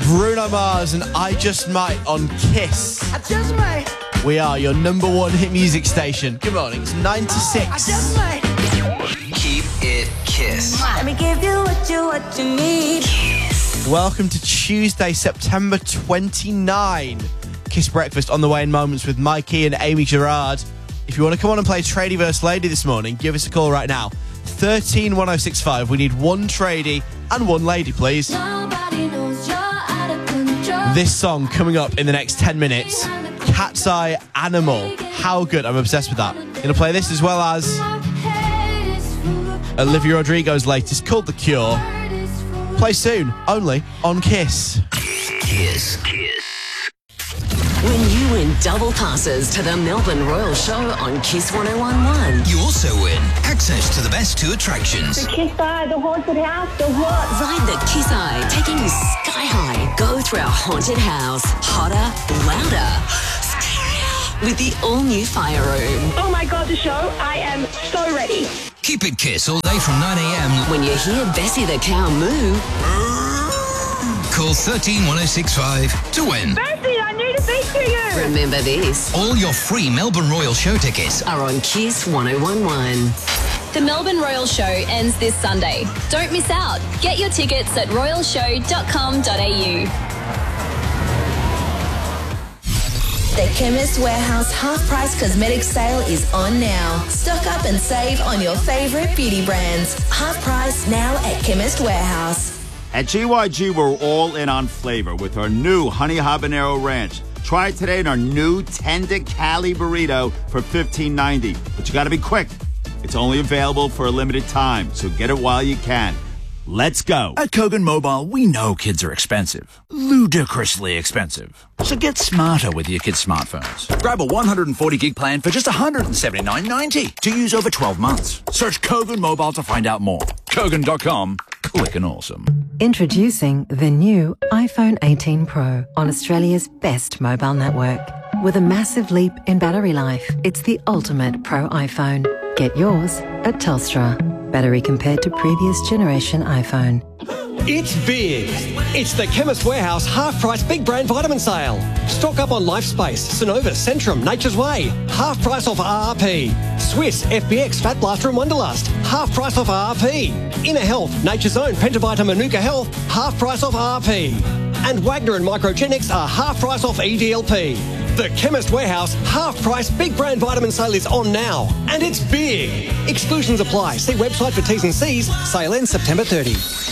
Bruno Mars and I Just Might on Kiss. I just might. We are your number one hit music station. Good morning, it's 9 to 6. I just might. Keep it Kiss. Let me give you what you need. Welcome to Tuesday, September 29. Kiss Breakfast on the way in moments with Mikey and Amy Gerard. If you want to come on and play Tradie vs. Lady this morning, give us a call right now. 131065. We need one tradie and one lady, please. Nobody knows you're out of control. This song coming up in the next 10 minutes. Cat's Eye Animal. How good. I'm obsessed with that. Gonna play this as well as Olivia Rodrigo's latest called The Cure. Play soon, only on Kiss. Kiss. When you win double passes to the Melbourne Royal Show on Kiss 1011. You also win access to the best two attractions. The Kiss Eye, the haunted house, the what? Ride the Kiss Eye, taking you sky high. Go through our haunted house. Hotter, louder, scarier. With the all-new Fire Room. Oh my God, the show. I am so ready. Keep it Kiss all day from 9 a.m. When you hear Bessie the cow moo. Call 131065 to win. Bessie, I need to speak to you. Remember this. All your free Melbourne Royal Show tickets Are on Kiss 1011. The Melbourne Royal Show ends this Sunday. Don't miss out. Get your tickets at royalshow.com.au. The Chemist Warehouse half-price cosmetic sale is on now. Stock up and save on your favourite beauty brands. Half price now at Chemist Warehouse. At GYG, we're all in on flavor with our new Honey Habanero Ranch. Try it today in our new Tender Cali Burrito for $15.90. But you got to be quick. It's only available for a limited time, so get it while you can. Let's go. At Kogan Mobile, we know kids are expensive. Ludicrously expensive. So get smarter with your kids' smartphones. Grab a 140 gig plan for just $179.90 to use over 12 months. Search Kogan Mobile to find out more. Kogan.com. Clickin' awesome. Introducing the new iPhone 18 Pro on Australia's best mobile network. With a massive leap in battery life, it's the ultimate Pro iPhone. Get yours at Telstra. Battery compared to previous generation iPhone. It's big. It's the Chemist Warehouse half-price big brand vitamin sale. Stock up on LifeSpace, Synovus, Centrum, Nature's Way. Half price off RRP. Swiss, FBX, Fat Blaster and Wonderlust. Half price off RRP. Inner Health, Nature's Own, Pentavita, Manuka Health. Half price off RRP. And Wagner and Microgenics are half price off EDLP. The Chemist Warehouse half-price big brand vitamin sale is on now. And it's big. Exclusions apply. See website for T's and C's. Sale ends September 30.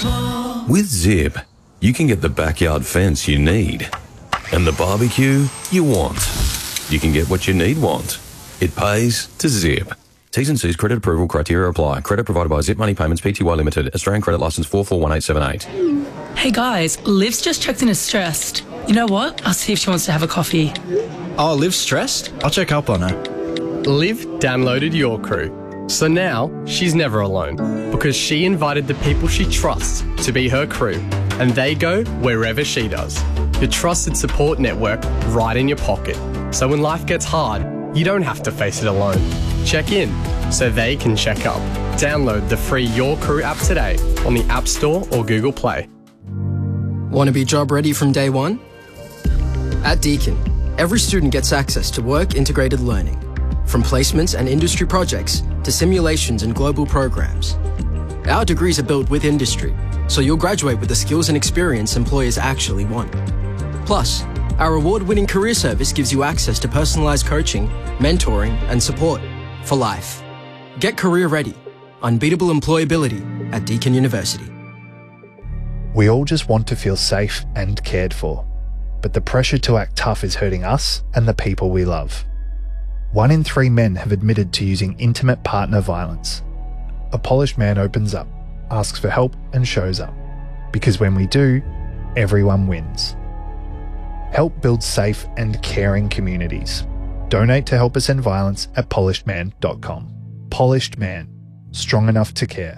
With Zip, you can get the backyard fence you need and the barbecue you want. You can get what you want. It pays to Zip. T's and C's credit approval criteria apply. Credit provided by Zip Money Payments Pty Limited. Australian credit license 441878. Hey guys, Liv's just checked in as stressed. You know what? I'll see if she wants to have a coffee. Oh, Liv's stressed? I'll check up on her. Liv downloaded Your Crew. So now she's never alone because she invited the people she trusts to be her crew and they go wherever she does. Your trusted support network right in your pocket. So when life gets hard, you don't have to face it alone. Check in so they can check up. Download the free Your Crew app today on the App Store or Google Play. Want to be job ready from day one? At Deakin, every student gets access to work-integrated learning, from placements and industry projects to simulations and global programs. Our degrees are built with industry, so you'll graduate with the skills and experience employers actually want. Plus, our award-winning career service gives you access to personalised coaching, mentoring and support for life. Get career ready. Unbeatable employability at Deakin University. We all just want to feel safe and cared for. But the pressure to act tough is hurting us and the people we love. 1 in 3 men have admitted to using intimate partner violence. A polished man opens up, asks for help and shows up. Because when we do, everyone wins. Help build safe and caring communities. Donate to Help Us End Violence at polishedman.com. Polished Man. Strong enough to care.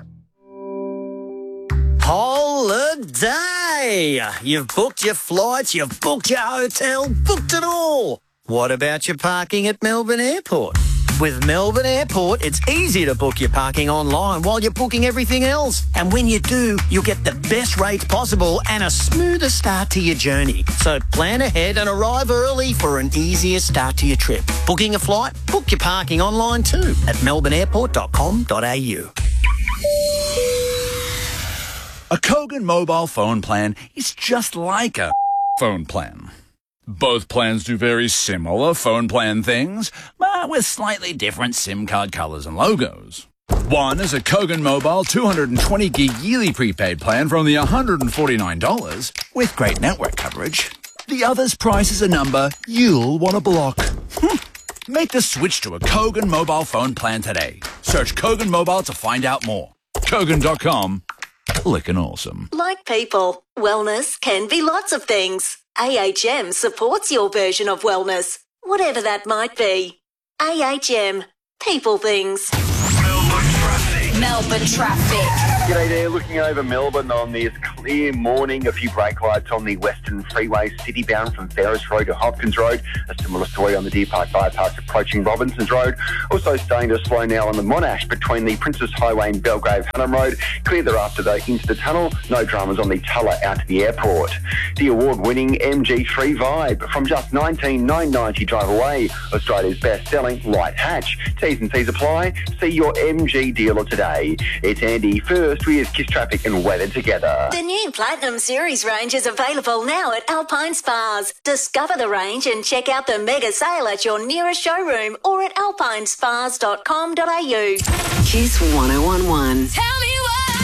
Holiday! You've booked your flights, you've booked your hotel, booked it all. What about your parking at Melbourne Airport? With Melbourne Airport, it's easy to book your parking online while you're booking everything else. And when you do, you'll get the best rates possible and a smoother start to your journey. So plan ahead and arrive early for an easier start to your trip. Booking a flight? Book your parking online too at melbourneairport.com.au. A Kogan mobile phone plan is just like a phone plan. Both plans do very similar phone plan things, but with slightly different SIM card colours and logos. One is a Kogan Mobile 220 gig yearly prepaid plan for only $149 with great network coverage. The other's price is a number you'll want to block. Make the switch to a Kogan mobile phone plan today. Search Kogan Mobile to find out more. Kogan.com. Lickin' awesome. Like people, wellness can be lots of things. AHM supports your version of wellness, whatever that might be. AHM, people things. Melbourne traffic. G'day there, looking over Melbourne on this clear morning. A few brake lights on the Western Freeway, city-bound from Ferris Road to Hopkins Road. A similar story on the Deer Park Bypass approaching Robinsons Road. Also starting to slow now on the Monash between the Princess Highway and Belgrave Hunnam Road. Clear thereafter though into the tunnel. No dramas on the Tulla out to the airport. The award-winning MG3 Vibe from just $19,990 drive away. Australia's best-selling light hatch. T's and C's apply. See your MG dealer today. It's Andy first with Kiss Traffic and Weather together. The new Platinum Series range is available now at Alpine Spas. Discover the range and check out the mega sale at your nearest showroom or at alpinespas.com.au. Kiss 1011. Tell me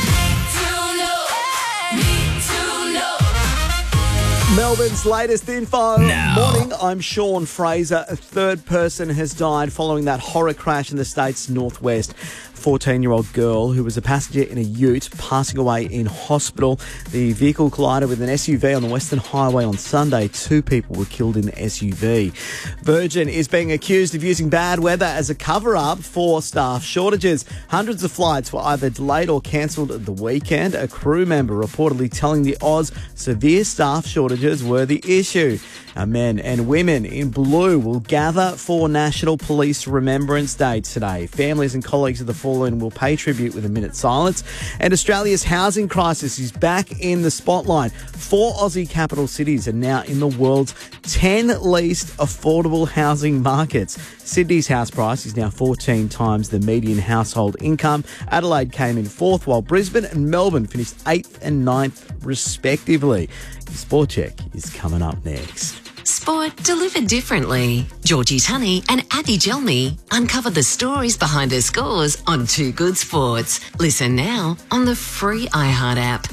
Melbourne's latest info. Now. Morning, I'm Sean Fraser. A third person has died following that horror crash in the state's northwest. 14-year-old girl who was a passenger in a ute passing away in hospital. The vehicle collided with an SUV on the Western Highway on Sunday. 2 people were killed in the SUV. Virgin is being accused of using bad weather as a cover-up for staff shortages. Hundreds of flights were either delayed or cancelled at the weekend. A crew member reportedly telling the Oz severe staff shortages were the issue. Our men and women in blue will gather for National Police Remembrance Day today. Families and colleagues of the fallen will pay tribute with a minute's silence. And Australia's housing crisis is back in the spotlight. 4 Aussie capital cities are now in the world's 10 least affordable housing markets. Sydney's house price is now 14 times the median household income. Adelaide came in 4th, while Brisbane and Melbourne finished 8th and 9th, respectively. Your Sport Check is coming up next. Sport delivered differently. Georgie Tunney and Abby Gelmy uncover the stories behind the scores on Too Good Sports. Listen now on the free iHeart app.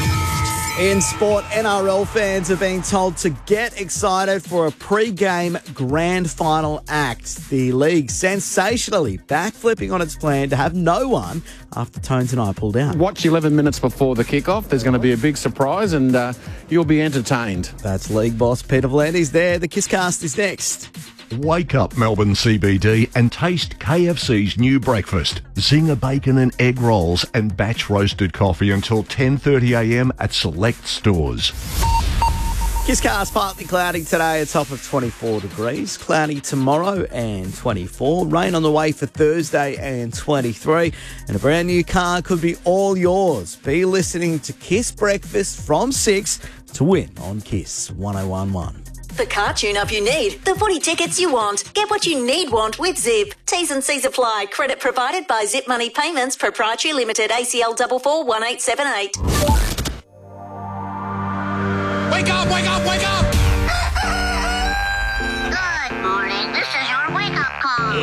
In sport, NRL fans are being told to get excited for a pre-game grand final act. The league sensationally backflipping on its plan to have no one after Tones and I pulled out. Watch 11 minutes before the kickoff. There's going to be a big surprise and you'll be entertained. That's league boss Peter V'landys there. The Kisscast is next. Wake up, Melbourne CBD, and taste KFC's new breakfast. Zinger bacon and egg rolls and batch roasted coffee until 10:30am at select stores. Kisscast partly cloudy today, a top of 24 degrees. Cloudy tomorrow and 24. Rain on the way for Thursday and 23. And a brand new car could be all yours. Be listening to Kiss Breakfast from 6 to win on Kiss 1011. The car tune-up you need, the footy tickets you want. Get what you want with Zip. T's and C's apply. Credit provided by Zip Money Payments, Proprietary Limited, ACL 441878. Wake up, wake up, wake up! Good morning. This is your wake-up call.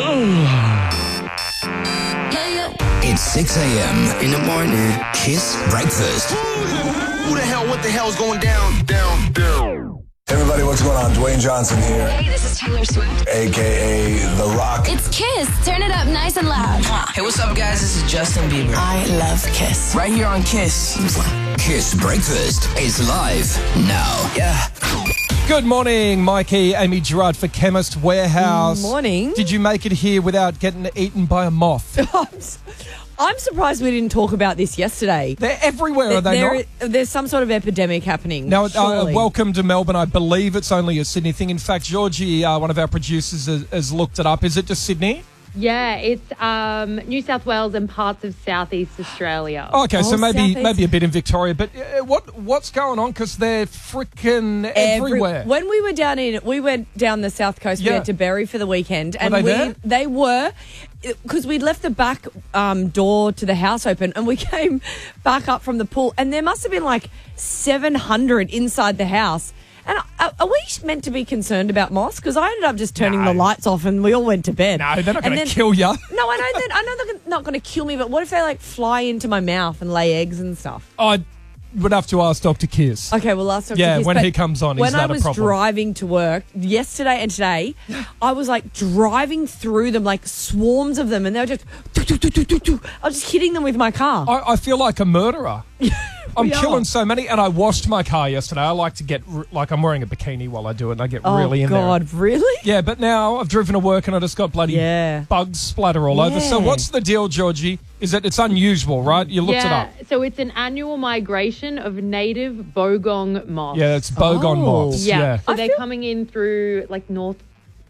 It's 6 a.m. in the morning. Kiss Breakfast. Who the hell, what the hell's going down, down, down? Everybody, what's going on? Dwayne Johnson here. Hey, this is Taylor Swift. A.K.A. The Rock. It's Kiss. Turn it up nice and loud. Hey, what's up, guys? This is Justin Bieber. I love Kiss. Right here on Kiss. Kiss Breakfast is live now. Yeah. Good morning, Mikey, Amy Gerard for Chemist Warehouse. Morning. Did you make it here without getting eaten by a moth? I'm surprised we didn't talk about this yesterday. They're everywhere, are they not? There's some sort of epidemic happening. Now, surely. welcome to Melbourne. I believe it's only a Sydney thing. In fact, Georgie, one of our producers, has looked it up. Is it just Sydney? Yeah, it's New South Wales and parts of Southeast Australia. Okay, so maybe a bit in Victoria, but what's going on? Because they're freaking everywhere. When we went down the south coast. We went to Berry for the weekend, and they were, because we'd left the back door to the house open, and we came back up from the pool, and there must have been like 700 inside the house. And are we meant to be concerned about moths? Because I ended up just turning the lights off and we all went to bed. No, they're not going to kill you. No, I know they're not going to kill me, but what if they like fly into my mouth and lay eggs and stuff? I would have to ask Dr. Kiss. Okay, well, ask Dr. Kiss. Yeah, when he comes on, he's not a problem. When I was driving to work yesterday and today, I was like driving through them, like swarms of them, and they were just, I was just hitting them with my car. I feel like a murderer. I'm killing so many, and I washed my car yesterday. I like to get, I'm wearing a bikini while I do it, and I get really in there. Oh, God, really? Yeah, but now I've driven to work, and I just got bloody bugs splatter all over. So what's the deal, Georgie? Is that it's unusual, right? You looked it up. So it's an annual migration of native bogong moths. Yeah, it's bogong moths. Yeah. So they're coming in through like northern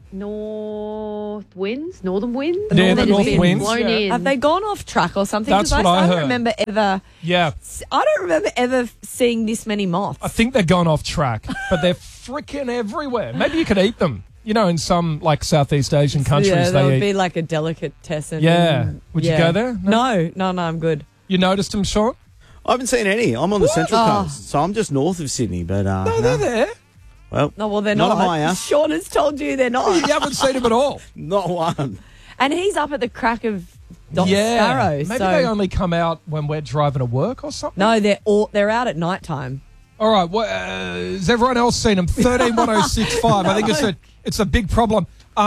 winds. Yeah, the north winds. Blown in. Have they gone off track or something? That's what I heard. I don't remember ever. Yeah. I don't remember ever seeing this many moths. I think they're gone off track, but they're freaking everywhere. Maybe you could eat them. You know, in some like Southeast Asian countries, that they would eat. be like a delicatessen. Yeah. Would you go there? No, I'm good. You noticed them, Sean? I haven't seen any. I'm on the Central Coast, so I'm just north of Sydney. But no, they're there. Well, they're not. Not at my house. Sean has told you they're not. You haven't seen them at all. Not one. And he's up at the crack of Sparrow. Maybe they only come out when we're driving to work or something. No, they're out at night time. All right. Well, has everyone else seen them? 131065. I think it's a big problem.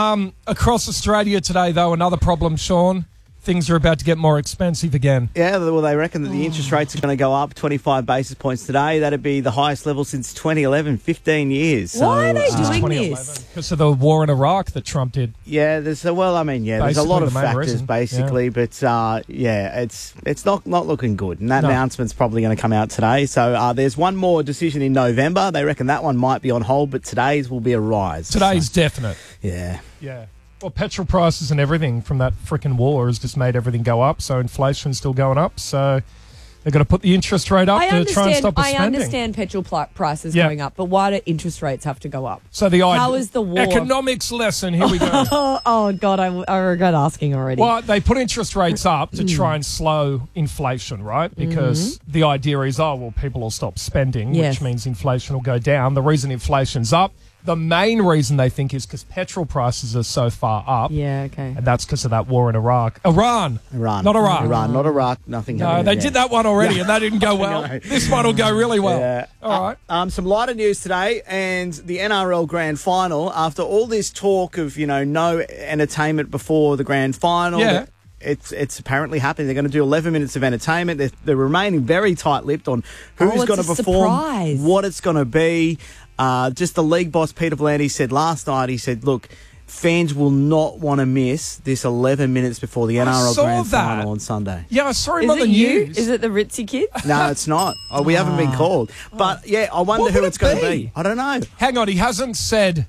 Across Australia today, though, another problem, Sean. Things are about to get more expensive again. Yeah, well, they reckon that the interest rates are going to go up 25 basis points today. That'd be the highest level since 2011, 15 years. Why are they doing this? Because of the war in Iraq that Trump did. Yeah, there's a lot of factors, basically. Yeah. But, it's not looking good. And that announcement's probably going to come out today. So there's one more decision in November. They reckon that one might be on hold, but today's will be a rise. Today's definite. Yeah. Yeah. Well, petrol prices and everything from that freaking war has just made everything go up. So inflation's still going up. So they've got to put the interest rate up to try and stop us spending. I understand petrol prices going up, but why do interest rates have to go up? So how is the war? Economics lesson. Here we go. Oh, God, I regret asking already. Well, they put interest rates up to try and slow inflation, right? Because the idea is, people will stop spending, which means inflation will go down. The reason inflation's up, the main reason they think is because petrol prices are so far up. Yeah, okay. And that's because of that war in Iraq. Iran. Not Iraq. Not Iraq. Nothing. No, they did that one already and that didn't go well. This one will go really well. Yeah. All right. Some lighter news today and the NRL Grand Final. After all this talk of, no entertainment before the Grand Final. Yeah. It's apparently happening. They're going to do 11 minutes of entertainment. They're remaining very tight-lipped on who's going to perform, surprise. What it's going to be. Just the league boss, Peter V'landys, said last night, he said, look, fans will not want to miss this 11 minutes before the NRL Grand Final on Sunday. Yeah, I saw him on the news. Is it the Ritzy kids? No, it's not. We haven't been called. But, I wonder who it's going to be. I don't know. Hang on, he hasn't said,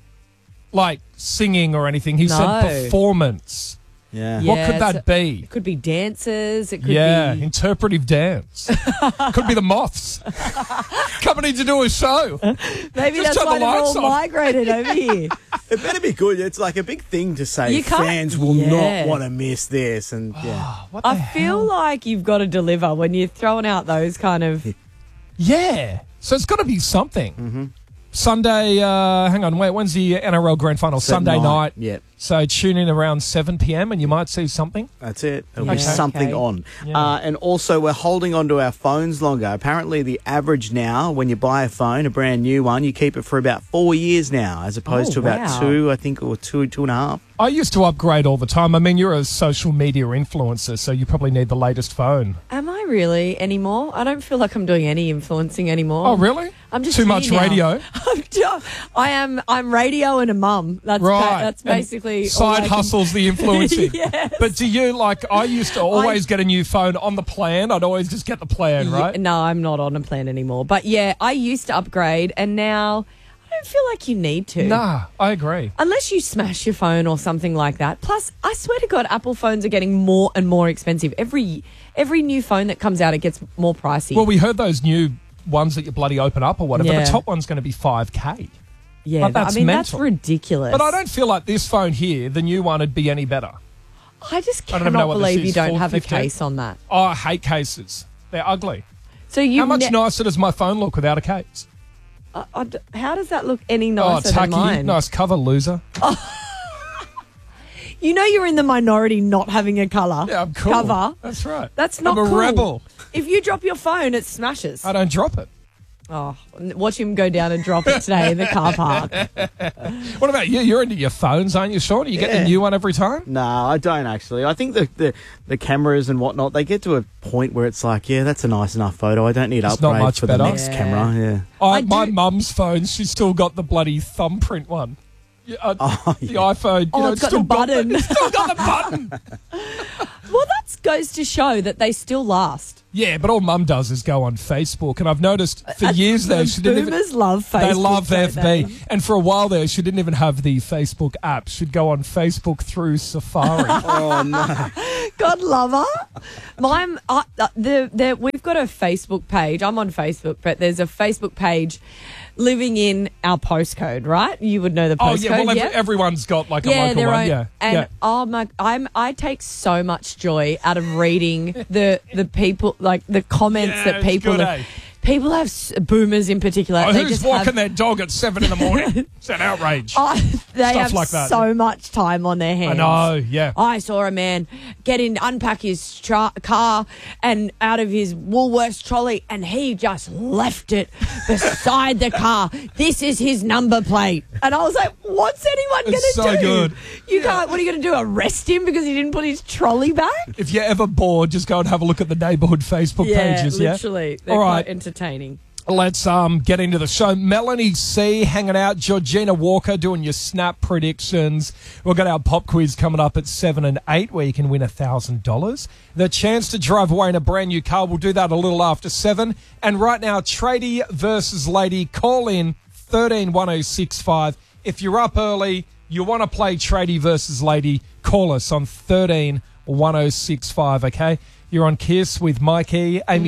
singing or anything. He said performance. Yeah. What could that be? It could be dancers. It could be interpretive dance. Could be the Moths coming in to do a show. Maybe that's why they've all migrated over here. It better be good. It's like a big thing to say. Fans will not want to miss this, and I feel like you've got to deliver when you're throwing out those kind of. Yeah. So it's got to be something. Mm-hmm. Sunday, hang on, when's the NRL Grand Final? Sunday night. Yeah. So tune in around 7 p.m. and you might see something. That's it. There'll be something on. Yeah. And also, we're holding on to our phones longer. Apparently, the average now, when you buy a phone, a brand new one, you keep it for about 4 years now, as opposed to about 2, I think, or 2.5. I used to upgrade all the time. I mean, you're a social media influencer, so you probably need the latest phone. Am I really anymore? I don't feel like I'm doing any influencing anymore. Oh, really? I'm just too much radio. I'm radio and a mum. That's right. That's basically side hustles the influencing. Yes. But do you I used to always get a new phone on the plan. I'd always just get the plan, right? No, I'm not on a plan anymore. But yeah, I used to upgrade, and now I don't feel like you need to. Nah, I agree. Unless you smash your phone or something like that. Plus, I swear to God, Apple phones are getting more and more expensive. Every new phone that comes out, it gets more pricey. Well, we heard those new ones that you bloody open up or whatever. Yeah. The top one's going to be $5,000. Yeah, that's I mean, mental. that's ridiculous. But I don't feel like this phone here, the new one, would be any better. I just I don't even know cannot what this believe is, you don't have a 450? case on that. Oh, I hate cases. They're ugly. So How much nicer does my phone look without a case? How does that look any Oh, nicer tucky. than mine? Nice cover, loser. You know you're in the minority not having a colour Yeah, I'm cool. cover. That's right. That's not I'm a cool. rebel. If you drop your phone, it smashes. I don't drop it. Oh, watch him go down and drop it today in the car park. What about you? You're into your phones, aren't you, Sean? You get the new one every time? No, I don't actually. I think the cameras and whatnot, they get to a point where it's like, yeah, that's a nice enough photo. I don't need to It's not upgrade much for better. the next camera. Yeah. My mum's phone, she's still got the bloody thumbprint one. The iPhone, It's got the button. It's still got the button. Well, that goes to show that they still last. Yeah, but all Mum does is go on Facebook, and I've noticed for years there she didn't even. Boomers love Facebook. They love don't FB, they? and for a while there she didn't even have the Facebook app. She'd go on Facebook through Safari. Oh no! God love her. We've got a Facebook page. I'm on Facebook, but there's a Facebook page living in our postcode, right? You would know the postcode. Oh yeah, well everyone's got like a local their one. own. Yeah, And yeah. oh my, I take so much joy out of reading the people, like the comments Yeah, that it's people good, have. eh? People have boomers in particular. Oh, they who's just walking have, their dog at 7 a.m? It's an outrage. They Stuff have like that. so much time on their hands. I know, yeah. I saw a man unpack his car and out of his Woolworths trolley, and he just left it beside the car. This is his number plate. And I was like, what's anyone going to It's so do? good. You can't, what are you going to do, arrest him because he didn't put his trolley back? If you're ever bored, just go and have a look at the neighbourhood Facebook pages. Yeah, literally. They're all right. quite entertaining. Let's get into the show. Melanie C hanging out, Georgina Walker doing your snap predictions. We've got our pop quiz coming up at 7 and 8 where you can win $1,000. The chance to drive away in a brand new car. We'll do that a little after 7. And right now, Tradie versus Lady. Call in 131065. If you're up early, you want to play Tradie versus Lady, call us on 131065, okay? You're on Kiss with Mikey, Amy